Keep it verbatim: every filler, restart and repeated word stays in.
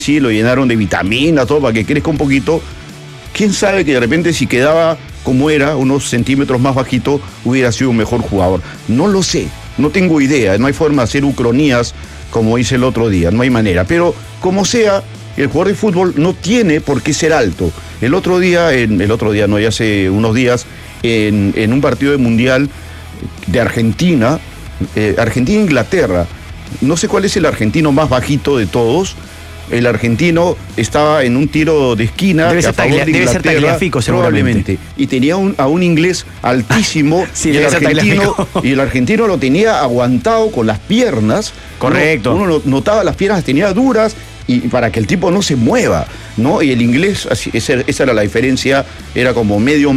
Sí, lo llenaron de vitaminas, todo, para que crezca un poquito. Quién sabe que de repente si quedaba como era, unos centímetros más bajito, hubiera sido un mejor jugador. No lo sé, no tengo idea, no hay forma de hacer ucronías como hice el otro día, no hay manera. Pero como sea, el jugador de fútbol no tiene por qué ser alto. El otro día, en, el otro día, no, ya hace unos días, en, en un partido de Mundial de Argentina, eh, Argentina-Inglaterra, no sé cuál es el argentino más bajito de todos. El argentino estaba en un tiro de esquina debe a favor de Inglaterra, Tagliafico, probablemente, y tenía un, a un inglés altísimo, sí, y, el argentino, y el argentino lo tenía aguantado con las piernas. Correcto. Uno, uno notaba las piernas, tenía duras, y para que el tipo no se mueva, ¿no? Y el inglés, así, esa, esa era la diferencia, era como medio